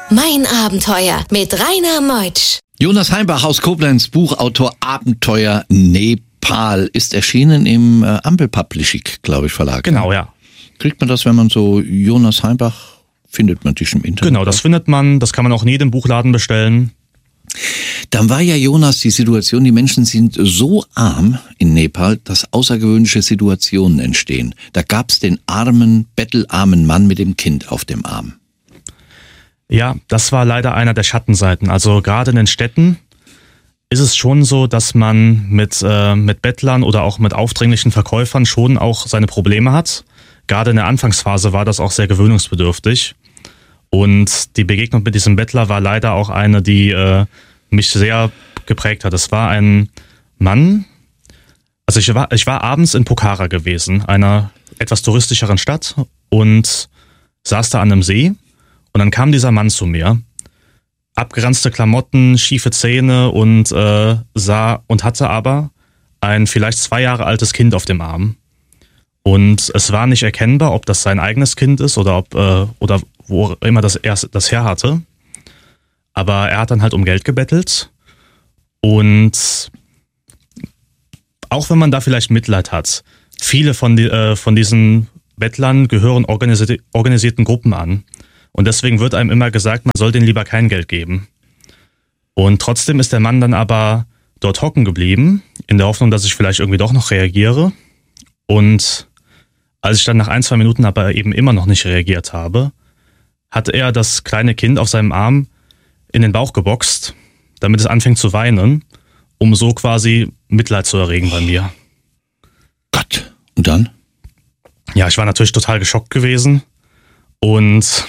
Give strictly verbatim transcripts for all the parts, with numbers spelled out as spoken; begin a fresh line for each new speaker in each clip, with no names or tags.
Mein Abenteuer mit Rainer Meutsch.
Jonas Heimbach aus Koblenz, Buchautor, Abenteuer Nepal, ist erschienen im äh, Ampel Publishing, glaube ich, Verlag.
Genau, ja.
Kriegt man das, wenn man so Jonas Heimbach, findet man dich im Internet?
Genau, das findet man, das kann man auch in jedem Buchladen bestellen.
Dann war ja, Jonas, die Situation, die Menschen sind so arm in Nepal, dass außergewöhnliche Situationen entstehen. Da gab's den armen, bettelarmen Mann mit dem Kind auf dem Arm.
Ja, das war leider einer der Schattenseiten. Also gerade in den Städten ist es schon so, dass man mit, äh, mit Bettlern oder auch mit aufdringlichen Verkäufern schon auch seine Probleme hat. Gerade in der Anfangsphase war das auch sehr gewöhnungsbedürftig. Und die Begegnung mit diesem Bettler war leider auch eine, die äh, mich sehr geprägt hat. Es war ein Mann, also ich war, ich war abends in Pokhara gewesen, einer etwas touristischeren Stadt, und saß da an einem See. Und dann kam dieser Mann zu mir, abgeranzte Klamotten, schiefe Zähne und äh, sah und hatte aber ein vielleicht zwei Jahre altes Kind auf dem Arm. Und es war nicht erkennbar, ob das sein eigenes Kind ist oder ob äh, oder wo immer das erst das her hatte. Aber er hat dann halt um Geld gebettelt. Und auch wenn man da vielleicht Mitleid hat, viele von die, äh, von diesen Bettlern gehören organisi- organisierten Gruppen an. Und deswegen wird einem immer gesagt, man soll denen lieber kein Geld geben. Und trotzdem ist der Mann dann aber dort hocken geblieben, in der Hoffnung, dass ich vielleicht irgendwie doch noch reagiere. Und als ich dann nach ein, zwei Minuten aber eben immer noch nicht reagiert habe, hatte er das kleine Kind auf seinem Arm in den Bauch geboxt, damit es anfängt zu weinen, um so quasi Mitleid zu erregen bei mir.
Gott, und dann?
Ja, ich war natürlich total geschockt gewesen und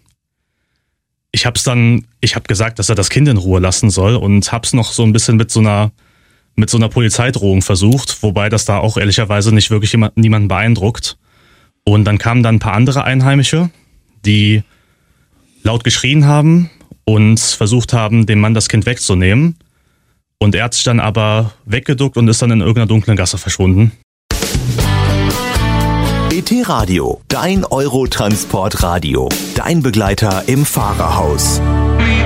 ich hab's dann, ich hab gesagt, dass er das Kind in Ruhe lassen soll und hab's noch so ein bisschen mit so einer mit so einer Polizeidrohung versucht, wobei das da auch ehrlicherweise nicht wirklich jemand, niemanden beeindruckt. Und dann kamen dann ein paar andere Einheimische, die laut geschrien haben und versucht haben, dem Mann das Kind wegzunehmen. Und er hat sich dann aber weggeduckt und ist dann in irgendeiner dunklen Gasse verschwunden.
B T Radio, dein Eurotransport-Radio, dein Begleiter im Fahrerhaus.